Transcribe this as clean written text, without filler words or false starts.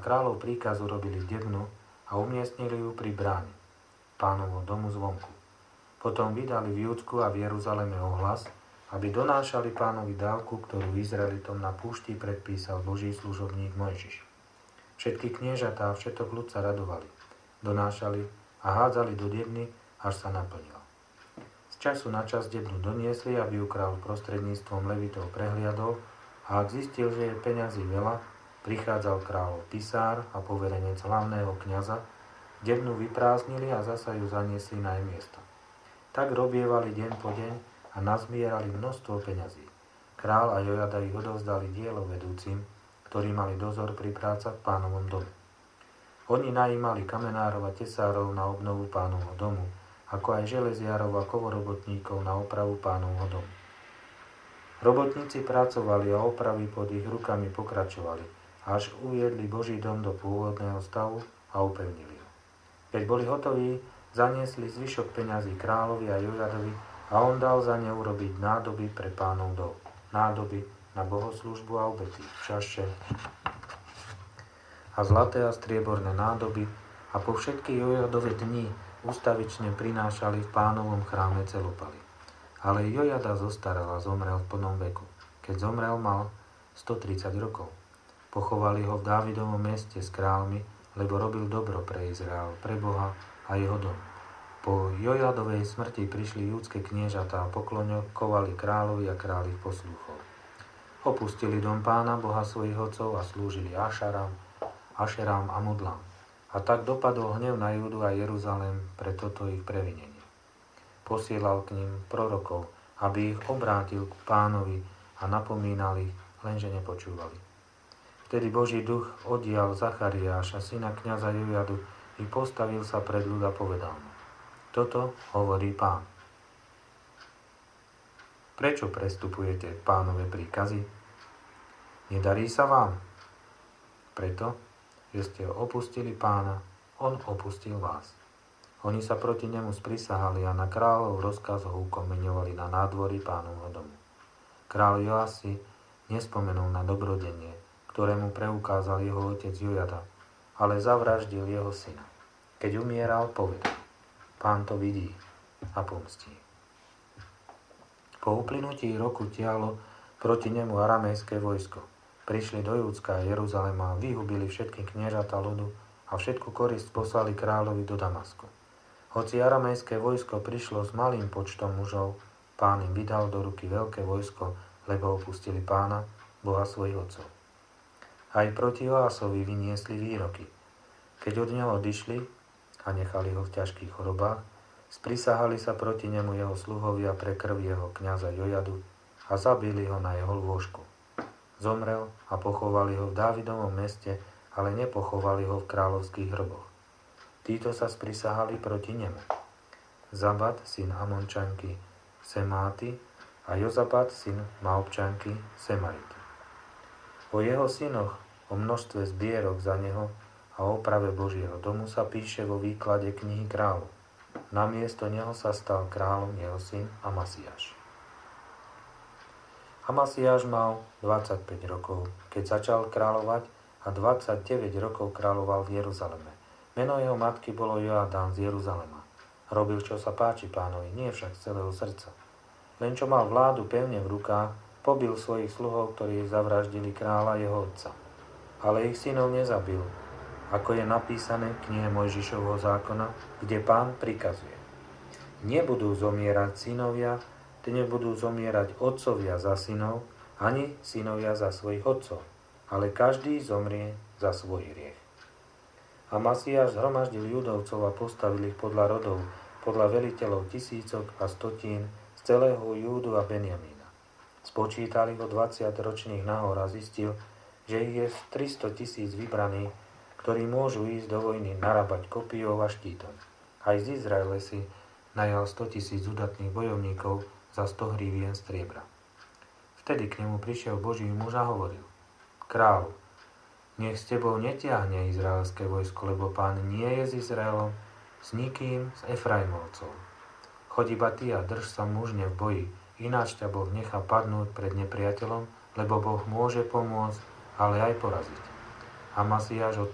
kráľov príkazu robili debnu a umiestnili ju pri bráne Pánovho domu zvonku. Potom vydali v Júdsku a v Jeruzaleme ohlas, aby donášali Pánovi dávku, ktorú Izraelitom na púšti predpísal Boží služobník Mojžiš. Všetky kniežatá a všetok ľud sa radovali, donášali a hádzali do debny, až sa naplnila. Z času na čas debnu doniesli, aby ju kráľ prostredníctvom levitov prehliadol, a ak zistil, že je peňazí veľa, prichádzal kráľov pisár a poverenec hlavného kňaza, debnu vyprázdnili a zasa ju zaniesli na jej miesto. Tak robievali deň po deň a nazbierali množstvo peňazí. Kráľ a Jojada ich odovzdali dielo vedúcim, ktorí mali dozor pri prácach v Pánovom dome. Oni najímali kamenárov a tesárov na obnovu Pánovho domu, ako aj železiarov a kovorobotníkov na opravu Pánovho domu. Robotníci pracovali a opravy pod ich rukami pokračovali, až uviedli Boží dom do pôvodného stavu a upevnili ho. Keď boli hotoví, zaniesli zvyšok peňazí kráľovi a Jojadovi a on dal za ne urobiť nádoby pre Pánov dom, nádoby na bohoslúžbu a obety, čaše a zlaté a strieborné nádoby, a po všetky Jojadove dni ustavične prinášali v Pánovom chráme celopaly. Ale Jojada zostaral a zomrel v plnom veku. Keď zomrel, mal 130 rokov. Pochovali ho v Dávidovom meste s kráľmi, lebo robil dobro pre Izrael, pre Boha a jeho dom. Po Jojadovej smrti prišli judské kniežatá a pokloňovali kráľovi a kráľ ich poslúchol. Opustili dom Pána, Boha svojich otcov, a slúžili Ašerám a Modlám. A tak dopadol hnev na Júdu a Jeruzalém pre toto ich previnenie. Posielal k ním prorokov, aby ich obrátil k Pánovi, a napomínal ich, lenže nepočúvali. Vtedy Boží duch oddial Zachariáša, syna kňaza Jojadu, i postavil sa pred ľud a povedal mu: Toto hovorí Pán. Prečo prestupujete Pánove príkazy? Nedarí sa vám? Preto, že ste opustili Pána, on opustil vás. Oni sa proti nemu sprisahali a na kráľov rozkaz ho ukomeňovali na nádvorí Pánovho domu. Kráľ Joás si nespomenul na dobrodenie, ktorému preukázal jeho otec Jojada, ale zavraždil jeho syna. Keď umieral, povedal: Pán to vidí a pomstí. Po uplynutí roku tiahlo proti nemu aramejské vojsko. Prišli do Júdska a Jeruzalema, vyhubili všetky kniežatá ľudu a všetku korisť poslali kráľovi do Damasku. Hoci aramejské vojsko prišlo s malým počtom mužov, Pán im vydal do ruky veľké vojsko, lebo opustili Pána, Boha svojich otcov. Aj proti Joásovi vyniesli výroky. Keď od neho odišli a nechali ho v ťažkých chorobách, sprisahali sa proti nemu jeho sluhovia pre krv jeho kňaza Jojadu a zabili ho na jeho lôžku. Zomrel a pochovali ho v Dávidovom meste, ale nepochovali ho v kráľovských hroboch. Títo sa sprisahali proti nemu: Zabad, syn Amončanky Semáty, a Jozabad, syn Maobčanky Semarity. O jeho synoch, o množstve zbierok za neho a o oprave Božieho domu sa píše vo výklade knihy kráľov. Namiesto neho sa stal kráľom jeho syn Amasiáš. Amasiáš mal 25 rokov, keď začal kráľovať, a 29 rokov kráľoval v Jeruzaleme. Meno jeho matky bolo Joadán z Jeruzalema. Robil, čo sa páči Pánovi, nie však z celého srdca. Len čo mal vládu pevne v rukách, pobil svojich sluhov, ktorí zavraždili kráľa jeho otca. Ale ich synov nezabil, ako je napísané v knihe Mojžišovho zákona, kde Pán prikazuje: Nebudú zomierať synovia, nebudú zomierať otcovia za synov, ani synovia za svojich otcov, ale každý zomrie za svoj hriech. Amasiáš zhromaždil Judovcov a postavil ich podľa rodov, podľa veliteľov tisícok a stotín z celého Júdu a Benjamína. Spočítal ich o 20-ročných nahor a zistil, že ich je 300 000 vybraných, ktorí môžu ísť do vojny narábať kopijou a štítom. Aj z Izraele si najal 100 000 udatných bojovníkov za 100 hrivien striebra. Vtedy k nemu prišiel Boží muž a hovoril: Kráľu, nech s tebou netiahne izraelské vojsko, lebo Pán nie je s Izraelom, s nikým z Efraimovcov. Choď iba ty a drž sa mužne v boji, ináč ťa Boh nechá padnúť pred nepriateľom, lebo Boh môže pomôcť, ale aj poraziť. Amasiáš